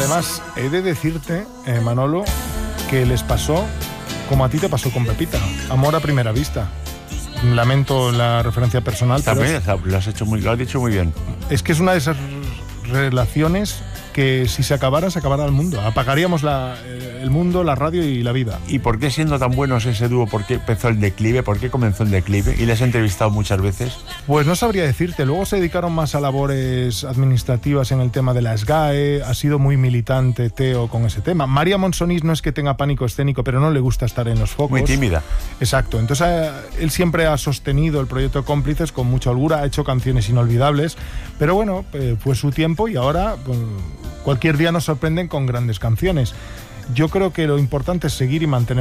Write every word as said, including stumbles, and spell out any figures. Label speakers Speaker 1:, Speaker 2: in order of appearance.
Speaker 1: Además, he de decirte, eh, Manolo, que les pasó como a ti te pasó con Pepita. Amor a primera vista. Lamento la referencia personal.
Speaker 2: También
Speaker 1: pero
Speaker 2: es, lo has hecho muy, lo has dicho muy bien.
Speaker 1: Es que es una de esas relaciones que si se acabara, se acabara el mundo. Apagaríamos la, el mundo, la radio y la vida.
Speaker 2: ¿Y por qué, siendo tan buenos ese dúo, por qué empezó el declive? ¿Por qué comenzó el declive? ¿Y les he entrevistado muchas veces?
Speaker 1: Pues no sabría decirte. Luego se dedicaron más a labores administrativas en el tema de la S G A E. Ha sido muy militante Teo con ese tema. María Monsonís no es que tenga pánico escénico, pero no le gusta estar en los focos.
Speaker 2: Muy tímida.
Speaker 1: Exacto. Entonces eh, él siempre ha sostenido el proyecto Cómplices con mucha holgura, ha hecho canciones inolvidables, pero bueno, eh, fue su tiempo y ahora pues, cualquier día nos sorprenden con grandes canciones. Yo creo que lo importante es seguir y mantener